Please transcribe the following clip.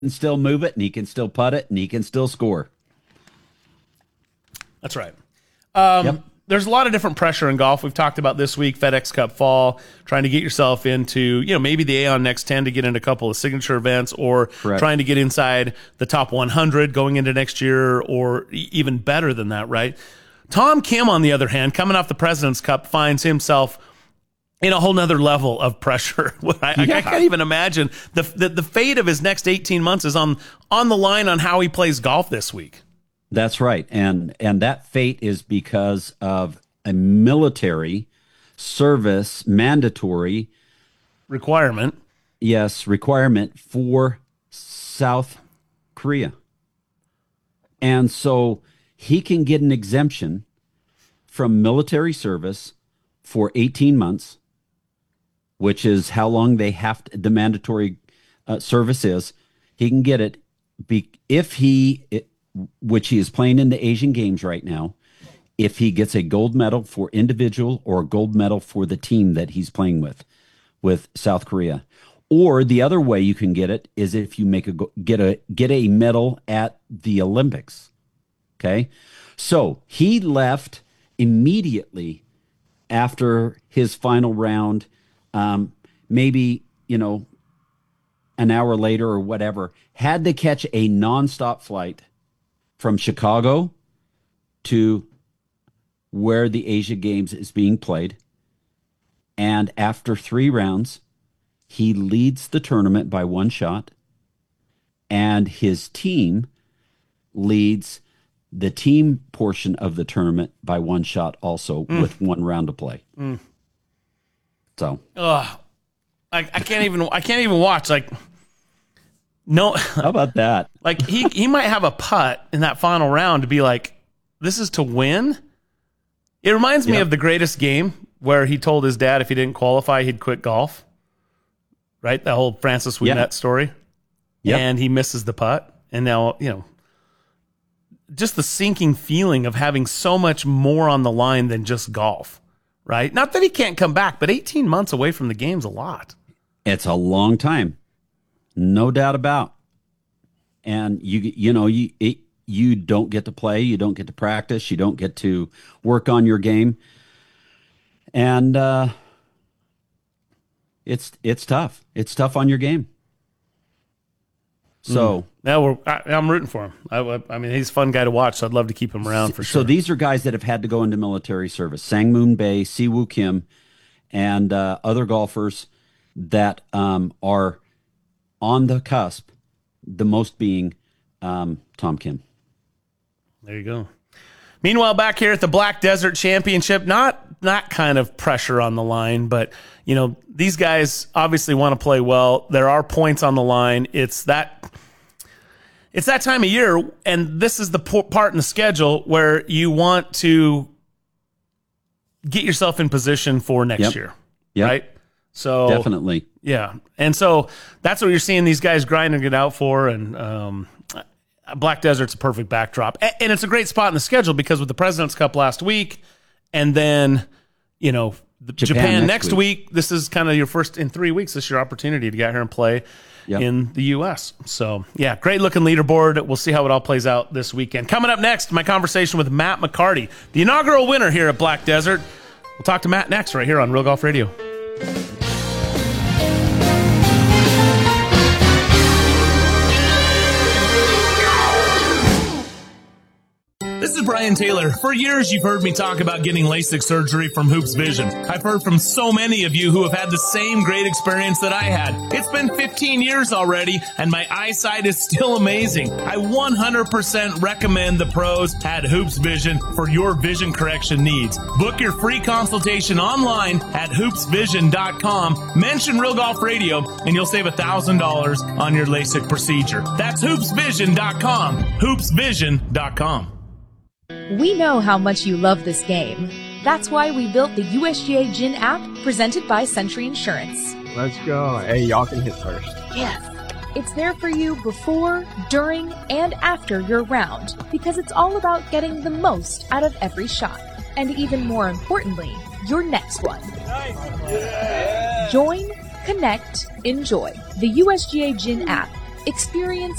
still move it, and he can still putt it, and he can still score. That's right. Yep. There's a lot of different pressure in golf. We've talked about this week, FedEx Cup Fall, trying to get yourself into, maybe the Aon Next 10 to get into a couple of signature events, or Correct. trying to get inside the top 100 going into next year, or even better than that, right? Tom Kim, on the other hand, coming off the President's Cup, finds himself in a whole nother level of pressure. I can't even imagine the fate of his next 18 months is on the line on how he plays golf this week. That's right. And that fate is because of a military service mandatory requirement for South Korea. And so he can get an exemption from military service for 18 months, which is how long the mandatory service is. He can get it which he is playing in the Asian Games right now, if he gets a gold medal for individual or a gold medal for the team that he's playing with South Korea. Or the other way you can get it is if you get a medal at the Olympics. Okay? So he left immediately after his final round, maybe, an hour later or whatever, had to catch a nonstop flight from Chicago to where the Asia Games is being played. And after 3 rounds, he leads the tournament by 1 shot. And his team leads the team portion of the tournament by 1 shot also with 1 round to play. So. I can't even watch. No. How about that? He might have a putt in that final round to be like, this is to win. It reminds me of The Greatest Game, where he told his dad if he didn't qualify, he'd quit golf. Right? That whole Francis Ouimet story. Yep. And he misses the putt. And now, just the sinking feeling of having so much more on the line than just golf. Right? Not that he can't come back, but 18 months away from the game's a lot. It's a long time. No doubt about. And you don't get to play, you don't get to practice, you don't get to work on your game. And it's tough. It's tough on your game. So now I'm rooting for him. I mean, he's a fun guy to watch, so I'd love to keep him around for sure. So these are guys that have had to go into military service. Sang Moon Bae, Siwoo Kim, and other golfers that are on the cusp, the most being Tom Kim. There you go. Meanwhile, back here at the Black Desert Championship, not kind of pressure on the line, but these guys obviously want to play well. There are points on the line. It's that time of year, and this is the part in the schedule where you want to get yourself in position for next year, right? So definitely, yeah. And so that's what you're seeing these guys grinding it out for, and Black Desert's a perfect backdrop, and it's a great spot in the schedule because with the President's Cup last week, and then Japan next week. This is kind of your first in 3 weeks. This is your opportunity to get here and play in the U.S. So yeah, great looking leaderboard. We'll see how it all plays out this weekend. Coming up next, my conversation with Matt McCarty, the inaugural winner here at Black Desert. We'll talk to Matt next right here on Real Golf Radio. This is Brian Taylor. For years, you've heard me talk about getting LASIK surgery from Hoops Vision. I've heard from so many of you who have had the same great experience that I had. It's been 15 years already, and my eyesight is still amazing. I 100% recommend the pros at Hoops Vision for your vision correction needs. Book your free consultation online at hoopsvision.com. Mention Real Golf Radio, and you'll save $1,000 on your LASIK procedure. That's hoopsvision.com. hoopsvision.com. We know how much you love this game. That's why we built the USGA Gin app presented by Century Insurance. Let's go. Hey, y'all can hit first. Yes. It's there for you before, during, and after your round because it's all about getting the most out of every shot. And even more importantly, your next one. Nice. Yeah. Join, connect, enjoy the USGA Gin app. Experience